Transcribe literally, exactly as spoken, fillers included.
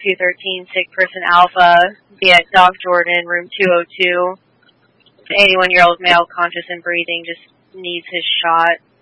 two thirteen, sick person Alpha, be at Doc Jordan, room two oh two. The eighty-one-year-old male, conscious and breathing, just needs his shot.